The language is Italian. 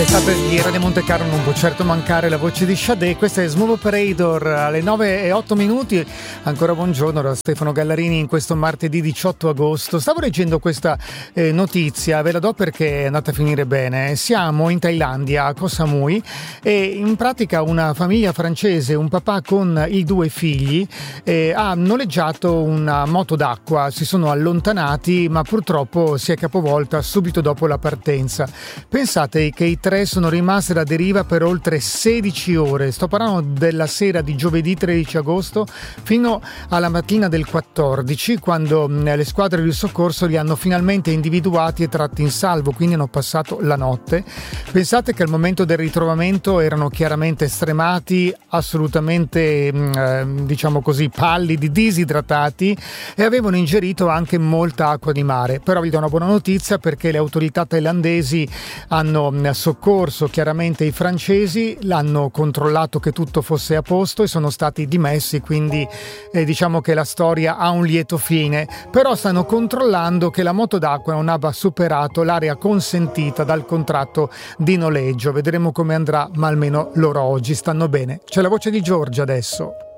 L'estate di Era di Monte Carlo non può certo mancare la voce di Sade. Questa è Smooth Operator alle 9:08. Ancora buongiorno da Stefano Gallarini in questo martedì 18 agosto. Stavo leggendo questa notizia, ve la do perché è andata a finire bene. Siamo in Thailandia, a Koh Samui, e in pratica una famiglia francese, un papà con i due figli, ha noleggiato una moto d'acqua. Si sono allontanati, ma purtroppo si è capovolta subito dopo la partenza. Pensate che i tre sono rimasti alla deriva per oltre 16 ore. Sto parlando della sera di giovedì 13 agosto fino alla mattina del 14, quando le squadre di soccorso li hanno finalmente individuati e tratti in salvo, quindi hanno passato la notte. Pensate che al momento del ritrovamento erano chiaramente stremati, assolutamente diciamo così pallidi, disidratati, e avevano ingerito anche molta acqua di mare. Però vi do una buona notizia, perché le autorità thailandesi hanno soccorso chiaramente i francesi, l'hanno controllato che tutto fosse a posto e sono stati dimessi, quindi diciamo che la storia ha un lieto fine. Però stanno controllando che la moto d'acqua non abbia superato l'area consentita dal contratto di noleggio. Vedremo come andrà, ma almeno loro oggi stanno bene. C'è la voce di Giorgia adesso.